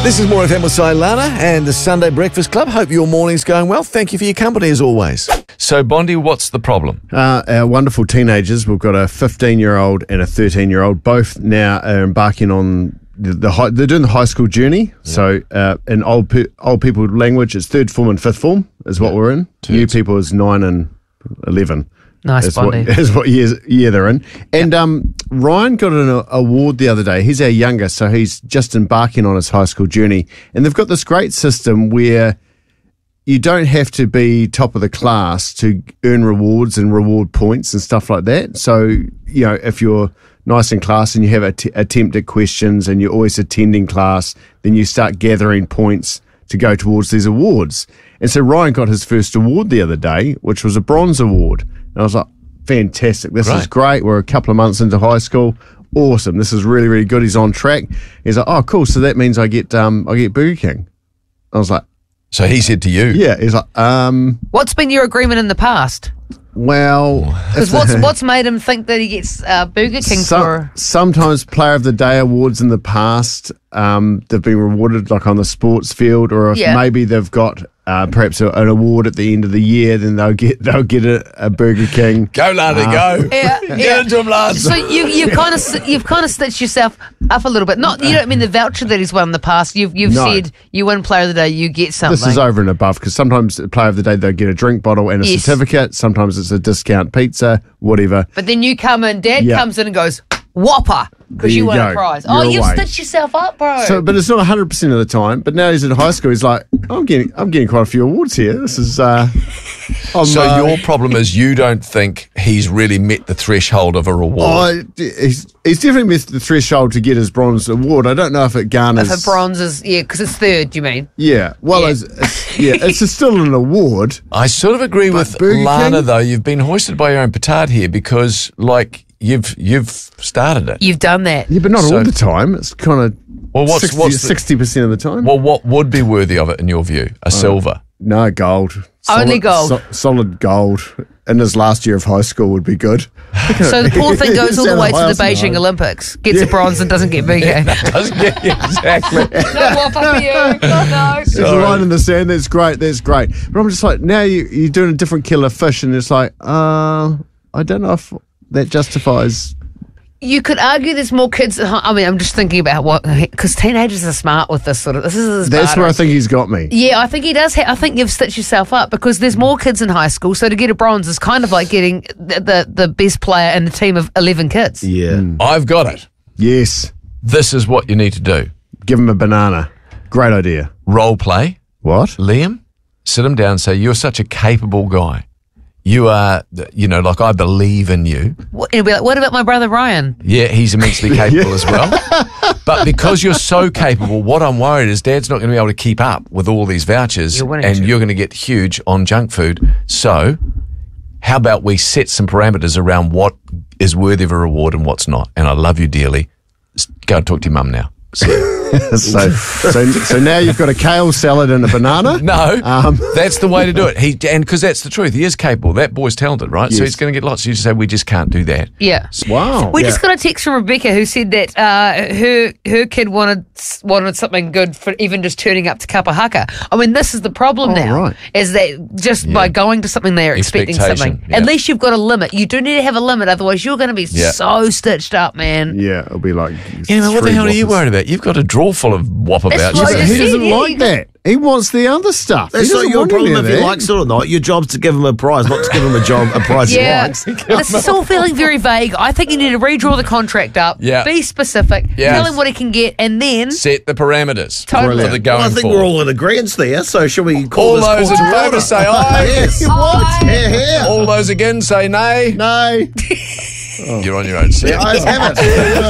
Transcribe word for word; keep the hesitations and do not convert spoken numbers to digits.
This is More F M with Sailana and the Sunday Breakfast Club. Hope your morning's going well. Thank you for your company as always. So, Bondi, what's the problem? Uh, our wonderful teenagers, we've got a fifteen-year-old and a thirteen-year-old. Both now are embarking on the, the high, they're doing the high school journey. Yeah. So, uh, in old pe- old people language, it's third form and fifth form is what yeah. we're in. Turds. New people is nine and eleven. Nice, is Bondi. What, is what year, year they're in. And yep. um, Ryan got an award the other day. He's our youngest, so he's just embarking on his high school journey. And they've got this great system where you don't have to be top of the class to earn rewards and reward points and stuff like that. So, you know, if you're nice in class and you have att- attempted questions and you're always attending class, then you start gathering points to go towards these awards. And so Ryan got his first award the other day, which was a bronze award. And I was like, fantastic. This Great. is great. We're a couple of months into high school. Awesome. This is really, really good. He's on track. He's like, oh, cool. So that means I get um, I get Burger King. I was like, so he said to you, yeah. He's like, um, what's been your agreement in the past? well, Because what's what's made him think that he gets uh, Burger King some, for? sometimes Player of the Day awards in the past, um, they've been rewarded like on the sports field, or if Yeah. maybe they've got uh, perhaps a, an award at the end of the year, then they'll get they'll get a, a Burger King. go, Lardy, Uh, go. Yeah, Get yeah. into him, lads. So you you kind of you've kind of stitched yourself up a little bit. Not you don't mean the voucher that he's won in the past. You've you've No. said you win Player of the Day, you get something. This is over and above, because sometimes Player of the Day they'll get a drink bottle and a Yes. certificate. Sometimes it's a discount pizza, whatever. But then you come in, Dad Yeah. comes in and goes Whopper There because you, you won a go. prize. You're oh, you've away. stitched yourself up, bro. So, but it's not one hundred percent of the time. But now he's in high school. He's like, I'm getting, I'm getting quite a few awards here. This is. Uh, I'm, So uh, your problem is you don't think he's really met the threshold of a reward. Oh, he's, he's definitely missed the threshold to get his bronze award. I don't know if it garners. if a bronze is yeah, because it's third. You mean? Yeah, well, Yeah. It's, it's, yeah, it's still an award. I sort of agree with Burger Lana, King? though. You've been hoisted by your own petard here because, like, you've you've started it. You've done that. Yeah, but not So- all the time. It's kind of Well, what's- what's the- sixty percent of the time. Well, what would be worthy of it in your view? A silver. No, gold. Only gold. so- solid gold. In his last year of high school would be good. So the poor thing goes all the Sound way to like the house Beijing now. Olympics, gets a bronze and doesn't get bigger. Doesn't get you exactly. No Whopper for you. No. There's a line in the sand. That's great. That's great. But I'm just like, now you, you're doing a different killer fish, and it's like, uh, I don't know if that justifies. You could argue there's more kids. At home. I mean, I'm just thinking about what because teenagers are smart with this sort of. This is his That's barter. where I think he's got me. Yeah, I think he does. Ha- I think you've stitched yourself up because there's more kids in high school. So to get a bronze is kind of like getting the the, the best player in a team of eleven kids. Yeah. I've got it. Yes. This is what you need to do. Give him a banana. Great idea. Role play. What? Liam, sit him down and say, you're such a capable guy. You are, you know, like I believe in you. What, he'll be like, what about my brother Ryan? Yeah, he's immensely capable as well. But because you're so capable, what I'm worried is Dad's not going to be able to keep up with all these vouchers, You're winning, and Jim. you're going to get huge on junk food. So how about we set some parameters around what is worthy of a reward and what's not? And I love you dearly. S- Go and talk to your mum now. See ya. so, so, so now you've got a kale salad and a banana. No, Um. that's the way to do it. He and because that's the truth. He is capable. That boy's talented, right? So Yes. he's going to get lots. You just say we just can't do that. Yeah. Wow. We Yeah. just got a text from Rebecca who said that uh, her her kid wanted wanted something good for even just turning up to Kapahaka. I mean, this is the problem Oh, now, right. is that just by going to something they are expecting Expectation, something. yeah. At least you've got a limit. You do need to have a limit, otherwise you're going to be Yeah. so stitched up, man. Yeah, it'll be like. You know, what the three hell are you Whoppers. worried about? You've got a drawer full of Whopper That's vouchers. what I But just he said, doesn't yeah, like you- that. He wants the other stuff. That's he not doesn't your want any problem of if he that. likes it or not. Your job's to give him a prize, not to give him a job a prize Yeah, he likes. this is all feeling very vague. I think you need to redraw the contract up, Yeah. be specific, Yes. tell him what he can get, and then Set the parameters Totally. for the going Well, I think forward. we're all in agreement there, so shall we call All this those court in to favour order? say aye. Yes. What? Here, here. All those again say nay. No. You're on your own. See ya. I have it.